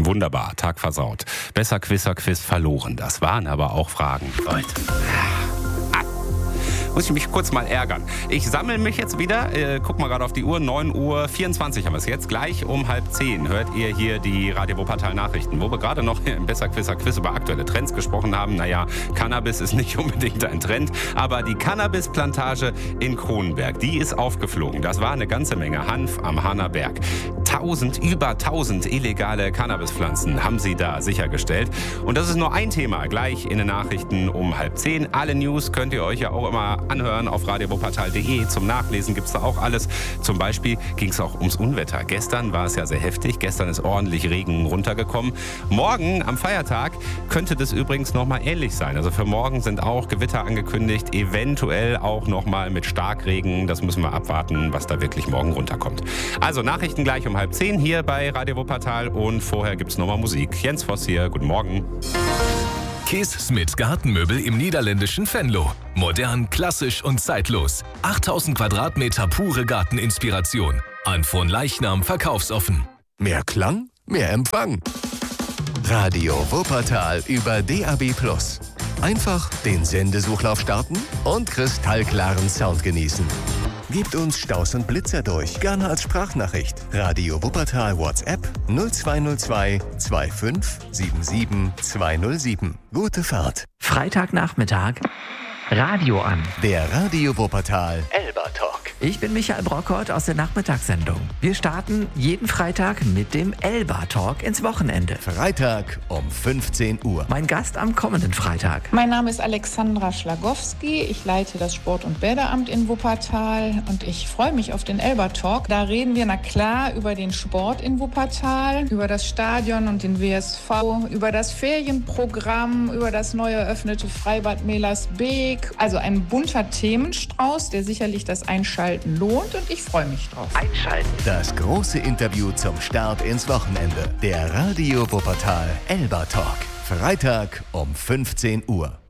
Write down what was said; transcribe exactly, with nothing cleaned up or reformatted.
Wunderbar, Tag versaut. Besser Quizzer Quiz verloren. Das waren aber auch Fragen. Leute. Muss ich mich kurz mal ärgern. Ich sammle mich jetzt wieder, äh, guck mal gerade auf die Uhr, neun Uhr vierundzwanzig haben wir es jetzt. Gleich um halb zehn hört ihr hier die Radio Wuppertal Nachrichten, wo wir gerade noch im Besser Quizzer Quiz über aktuelle Trends gesprochen haben. Naja, Cannabis ist nicht unbedingt ein Trend, aber die Cannabisplantage in Kronenberg, die ist aufgeflogen. Das war eine ganze Menge Hanf am Hahnerberg. Tausend, über tausend illegale Cannabispflanzen haben sie da sichergestellt. Und das ist nur ein Thema, gleich in den Nachrichten um halb zehn. Alle News könnt ihr euch ja auch immer anhören auf radio wuppertal punkt de. Zum Nachlesen gibt es da auch alles. Zum Beispiel ging es auch ums Unwetter. Gestern war es ja sehr heftig. Gestern ist ordentlich Regen runtergekommen. Morgen am Feiertag könnte das übrigens nochmal ähnlich sein. Also für morgen sind auch Gewitter angekündigt. Eventuell auch nochmal mit Starkregen. Das müssen wir abwarten, was da wirklich morgen runterkommt. Also Nachrichten gleich um halb zehn hier bei Radio Wuppertal. Und vorher gibt es nochmal Musik. Jens Voss hier. Guten Morgen. Kees Smit Gartenmöbel im niederländischen Venlo. Modern, klassisch und zeitlos. achttausend Quadratmeter pure Garteninspiration. An Fronleichnam verkaufsoffen. Mehr Klang, mehr Empfang. Radio Wuppertal über D A B plus. Einfach den Sendesuchlauf starten und kristallklaren Sound genießen. Gebt uns Staus und Blitzer durch, gerne als Sprachnachricht. Radio Wuppertal WhatsApp null zwei null zwei zwei fünf sieben sieben zwei null sieben. Gute Fahrt. Freitagnachmittag, Radio an. Der Radio Wuppertal Elba Talk. Ich bin Michael Brockert aus der Nachmittagssendung. Wir starten jeden Freitag mit dem Elba Talk ins Wochenende. Freitag um fünfzehn Uhr. Mein Gast am kommenden Freitag. Mein Name ist Alexandra Schlagowski. Ich leite das Sport- und Bäderamt in Wuppertal und ich freue mich auf den Elba Talk. Da reden wir na klar über den Sport in Wuppertal, über das Stadion und den W S V, über das Ferienprogramm, über das neu eröffnete Freibad Melersbeek. Also ein bunter Themenstrauß, der sicherlich das Einschalten lohnt und ich freue mich drauf. Einschalten. Das große Interview zum Start ins Wochenende. Der Radio Wuppertal Elba Talk. Freitag um fünfzehn Uhr.